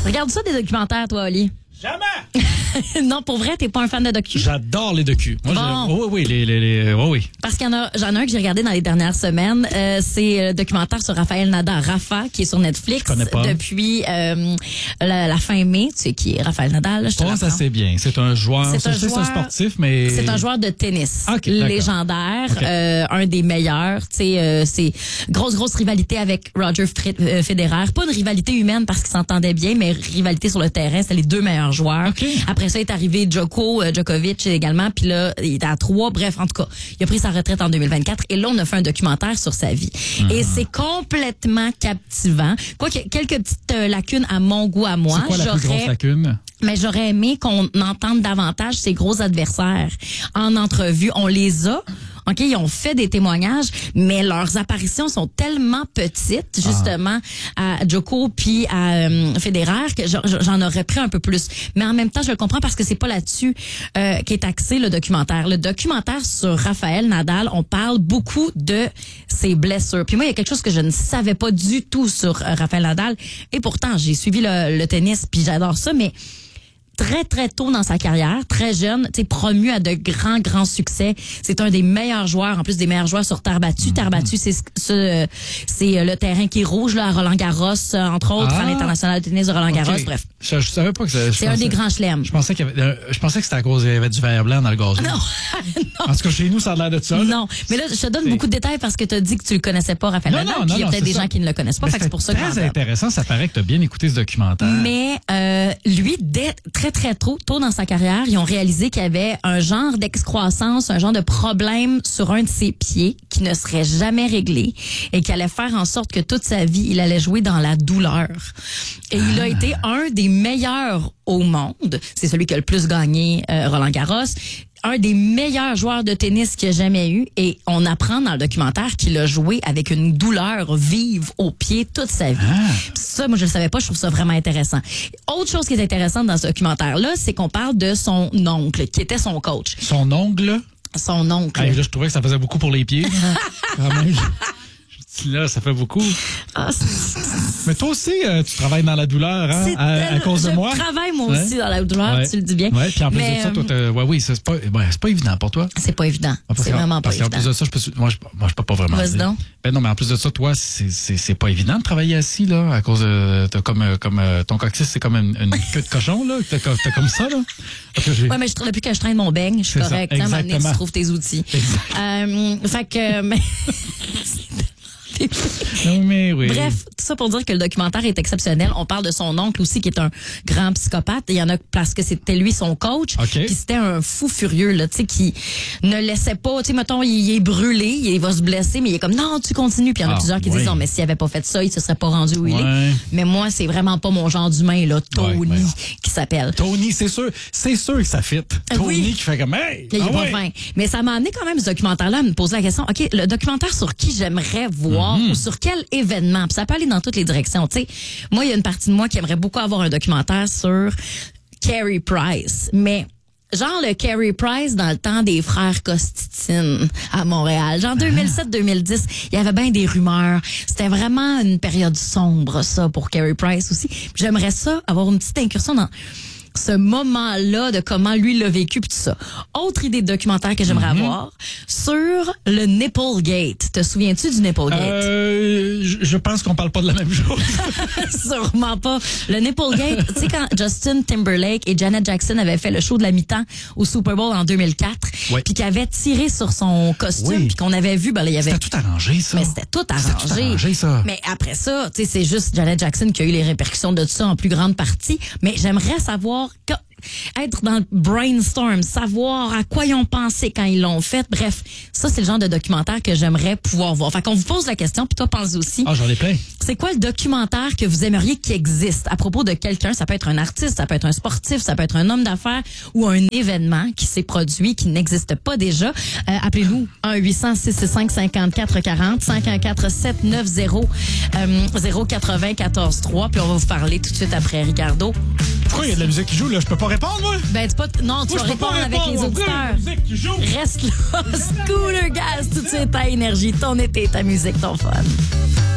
Regarde ça des documentaires, toi, Oli? Jamais! Non, pour vrai, t'es pas un fan de docu? J'adore les docus. Moi, Bon. oui, oui. Parce j'en ai un que j'ai regardé dans les dernières semaines. C'est le documentaire sur Rafael Nadal, Rafa, qui est sur Netflix. Je connais pas. Depuis la fin mai. Tu sais qui est Rafael Nadal? Là, je te Ça, l'apprends. c'est bien. C'est un joueur. C'est C'est un sportif, mais. C'est un joueur de tennis. Ok, d'accord. Légendaire. Ok. Un des meilleurs. Tu sais, c'est grosse rivalité avec Roger Federer. Pas une rivalité humaine parce qu'ils s'entendaient bien, mais rivalité sur le terrain. C'était les deux meilleurs joueurs. Ok. Après ça, est arrivé Djokovic également. Puis là, il était à 3. Bref, en tout cas, il a pris sa retraite en 2024. Et là, on a fait un documentaire sur sa vie. Et c'est complètement captivant. Quoique, quelques petites lacunes à mon goût, à moi. C'est quoi la plus grosse lacune? Mais j'aurais aimé qu'on entende davantage ses gros adversaires en entrevue. On les a. OK, ils ont fait des témoignages, mais leurs apparitions sont tellement petites, justement, à Djoko puis à Federer, que j'en aurais pris un peu plus. Mais en même temps, je le comprends parce que c'est pas là-dessus qu'est axé le documentaire. Le documentaire sur Rafael Nadal, on parle beaucoup de ses blessures. Puis moi, il y a quelque chose que je ne savais pas du tout sur Rafael Nadal. Et pourtant, j'ai suivi le tennis, puis j'adore ça, mais très tôt dans sa carrière, très jeune, tu sais, promu à de grands succès. C'est un des meilleurs joueurs, en plus des meilleurs joueurs sur terre battue. Terre battue, c'est le terrain qui est rouge là à Roland-Garros, entre autres, à l'international de tennis de Roland-Garros. Okay. Bref. Je savais pas que c'est un des grands chelems. Je pensais que c'était à cause qu'il y avait du verre blanc dans le gazon. Non. En tout cas, chez nous, ça a l'air de ça. Là. Non, mais là, je te donne beaucoup de détails parce que tu as dit que tu le connaissais pas, Rafael Nadal. Puis il y a peut-être des gens qui ne le connaissent pas, fait que c'est pour ça que c'est très intéressant. Ça paraît que tu as bien écouté ce documentaire. Mais lui, dès très tôt dans sa carrière, ils ont réalisé qu'il y avait un genre d'excroissance, un genre de problème sur un de ses pieds qui ne serait jamais réglé et qui allait faire en sorte que toute sa vie, il allait jouer dans la douleur. Et il a été un des meilleurs au monde. C'est celui qui a le plus gagné Roland-Garros. Un des meilleurs joueurs de tennis qu'il a jamais eu. Et on apprend dans le documentaire qu'il a joué avec une douleur vive au pied toute sa vie. Ça, moi, je le savais pas. Je trouve ça vraiment intéressant. Autre chose qui est intéressante dans ce documentaire-là, c'est qu'on parle de son oncle, qui était son coach. Son ongle? Son oncle. Là, je trouvais que ça faisait beaucoup pour les pieds. Quand même. Là, ça fait beaucoup. Mais toi aussi, tu travailles dans la douleur, hein, à cause de moi. Je travaille, moi aussi, dans la douleur, tu le dis bien. Oui, puis en plus de ça, toi, oui, c'est pas évident pour toi. C'est pas évident. C'est vraiment pas évident. Parce qu'en plus de ça, moi, je peux pas vraiment. Vas-y donc. Ben non, mais en plus de ça, toi, c'est pas évident de travailler assis, là, à cause de, t'as comme ton coccyx, c'est comme une queue de cochon, là, t'as comme ça, là. Oui, mais depuis que je traîne mon beigne, je suis correcte. À un moment donné, tu trouves tes outils. Fait que, mais... Mais oui. Bref, tout ça pour dire que le documentaire est exceptionnel. On parle de son oncle aussi qui est un grand psychopathe. Il y en a parce que c'était lui son coach. Okay. Puis c'était un fou furieux là, tu sais, qui ne laissait pas. Tu sais, mettons, il est brûlé, il va se blesser, mais il est comme non, tu continues. Puis il y en a plusieurs qui disent non, mais s'il avait pas fait ça, il se serait pas rendu où il est. Mais moi, c'est vraiment pas mon genre d'humain là, Tony qui s'appelle. Tony, c'est sûr que ça fit. Tony qui fait comme hey. Il est pas fin. Mais ça m'a amené quand même ce documentaire-là à me poser la question. Ok, le documentaire sur qui j'aimerais voir. Ou sur quel événement. Puis ça peut aller dans toutes les directions. Tu sais, moi, il y a une partie de moi qui aimerait beaucoup avoir un documentaire sur Carey Price. Mais genre le Carey Price dans le temps des frères Costitine à Montréal. Genre 2007-2010, il y avait bien des rumeurs. C'était vraiment une période sombre, ça, pour Carey Price aussi. Puis j'aimerais ça, avoir une petite incursion dans ce moment-là de comment lui l'a vécu pis tout ça. Autre idée de documentaire que j'aimerais avoir sur le Nipplegate. Te souviens-tu du Nipplegate? Je pense qu'on parle pas de la même chose. Sûrement pas. Le Nipplegate, tu sais quand Justin Timberlake et Janet Jackson avaient fait le show de la mi-temps au Super Bowl en 2004, puis qu'ils avaient tiré sur son costume puis qu'on avait vu, ben là, il y avait... C'était tout arrangé, ça. Mais c'était tout arrangé. Ça. Mais après ça, tu sais, c'est juste Janet Jackson qui a eu les répercussions de tout ça en plus grande partie. Mais j'aimerais savoir être dans le brainstorm, savoir à quoi ils ont pensé quand ils l'ont fait. Bref, ça, c'est le genre de documentaire que j'aimerais pouvoir voir. Fait qu'on vous pose la question, puis toi, pense aussi. Ah, j'en ai plein. C'est quoi le documentaire que vous aimeriez qu'il existe à propos de quelqu'un? Ça peut être un artiste, ça peut être un sportif, ça peut être un homme d'affaires ou un événement qui s'est produit, qui n'existe pas déjà. Appelez-nous 1-800-665-5440, 514-790-094-3, puis on va vous parler tout de suite après Ricardo. Pourquoi il y a de la musique qui joue, là? Je peux pas répondre, moi? Ben, non, tu vas répondre avec les auditeurs. Reste là. Scooter Gas, tout de suite à Énergie. Ton été, ta musique, ton fun.